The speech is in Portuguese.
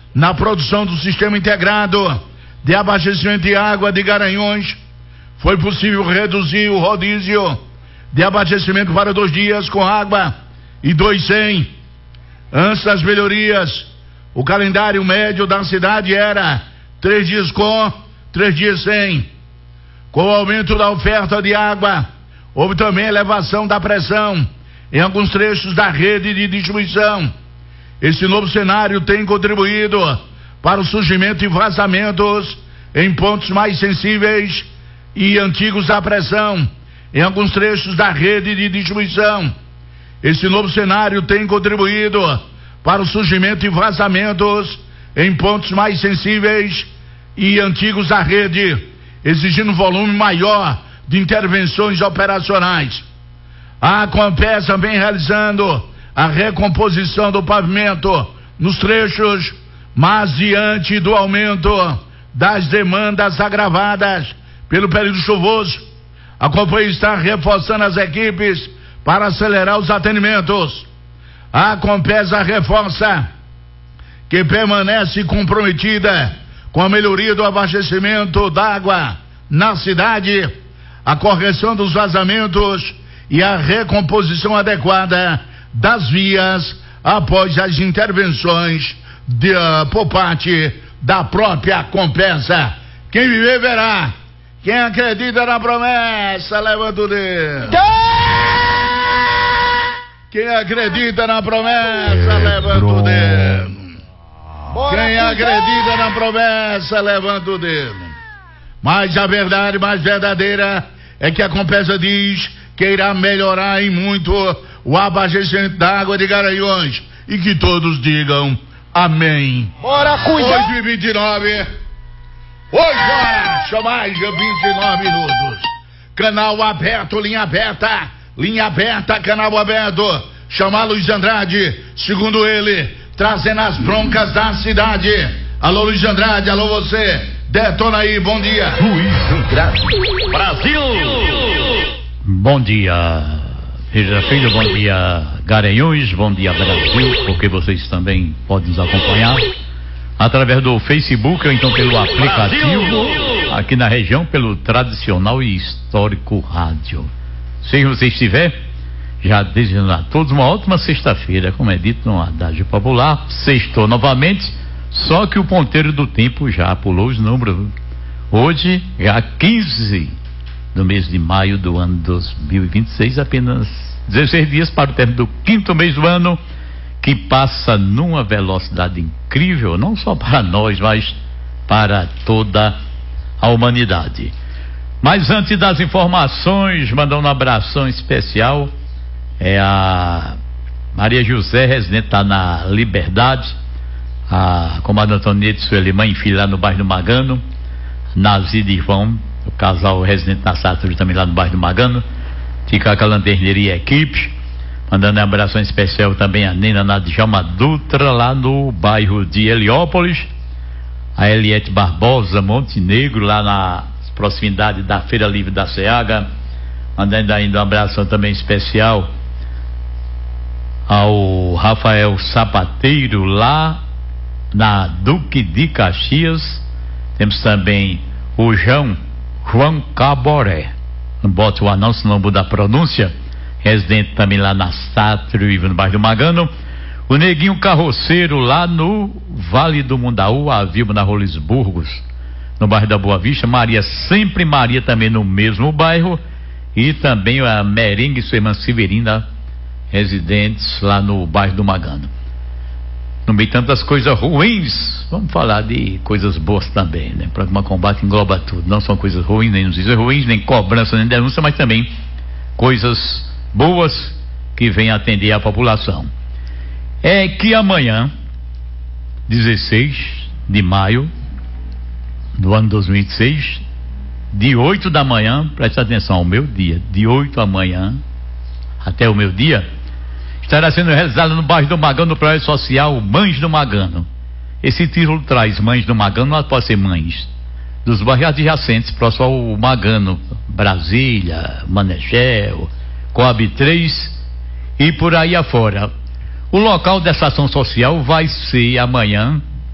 na produção do Sistema Integrado de Abastecimento de Água de Garanhuns, foi possível reduzir o rodízio de abastecimento para 2 dias com água e 2 sem. Antes das melhorias, o calendário médio da cidade era 3 dias com, 3 dias sem. Com o aumento da oferta de água, houve também elevação da pressão em alguns trechos da rede de distribuição. Esse novo cenário tem contribuído para o surgimento de vazamentos em pontos mais sensíveis e antigos da pressão em alguns trechos da rede de distribuição. Esse novo cenário tem contribuído para o surgimento de vazamentos em pontos mais sensíveis e antigos da rede, exigindo um volume maior de intervenções operacionais. A Compesa vem realizando a recomposição do pavimento nos trechos, mas diante do aumento das demandas agravadas pelo período chuvoso, a companhia está reforçando as equipes para acelerar os atendimentos. A Compesa reforça que permanece comprometida com a melhoria do abastecimento d'água na cidade, a correção dos vazamentos e a recomposição adequada das vias após as intervenções por parte da própria Compesa. Quem viver verá. Quem acredita na promessa, levanta o dedo. Quem acredita na promessa, levanta o dedo. Quem acredita na promessa, levanta o dedo. Mas a verdade mais verdadeira é que a Compesa diz que irá melhorar em muito o abastecimento da água de Garanhuns. E que todos digam amém. Bora cuidar. 8h29. 8 horas, só mais de 29 minutos. Canal aberto, linha aberta, canal aberto. Chamar Luiz Andrade, segundo ele, trazendo as broncas da cidade. Alô, Luiz Andrade, alô você. Detona aí, bom dia. Luiz Andrade. Brasil. Bom dia, Veja Filho, bom dia, Garanhuns, bom dia, Brasil, porque vocês também podem nos acompanhar através do Facebook ou então pelo aplicativo, aqui na região, pelo tradicional e histórico rádio. Se você estiver, já desejando a todos uma ótima sexta-feira, como é dito no adágio popular, sextou novamente, só que o ponteiro do tempo já pulou os números. Hoje, já 15 do mês de maio do ano 2026, apenas 16 dias para o término do 5º mês do ano, que passa numa velocidade incrível, não só para nós, mas para toda a humanidade. Mas antes das informações, mandando um abração especial, a Maria José, residente está na Liberdade, a comandante Antonieta, sua irmã e filha lá no bairro do Magano, Nazida e João, o casal residente na Saturno também lá no bairro do Magano, fica a lanterneria e equipe. Mandando um abraço especial também a Nena Nadjalma Dutra, lá no bairro de Heliópolis. A Eliette Barbosa Montenegro, lá nas proximidades da Feira Livre da Ceaga. Mandando ainda um abraço também especial ao Rafael Sapateiro, lá na Duque de Caxias. Temos também o João Caboré. Não bote o anúncio, não muda a pronúncia. Residente também lá na Sátrio e no bairro do Magano. O Neguinho Carroceiro lá no Vale do Mundaú, a Vilma na Rolisburgos, no bairro da Boa Vista. Maria, sempre Maria também no mesmo bairro. E também a Merengue e sua irmã Severina, residentes lá no bairro do Magano. No meio de tantas coisas ruins, vamos falar de coisas boas também, né? O programa Combate engloba tudo. Não são coisas ruins, nem notícias ruins, nem cobrança, nem denúncia, mas também coisas boas que vêm atender a população. É que amanhã, 16 de maio do ano 2026, de 8 da manhã, preste atenção, ao meu dia, de 8 da manhã até o meu dia, estará sendo realizado no bairro do Magano, no projeto social Mães do Magano. Esse título traz Mães do Magano, mas pode ser mães dos bairros adjacentes, próximo ao Magano, Brasília, Manegel, Coab 3 e por aí afora. O local dessa ação social vai ser amanhã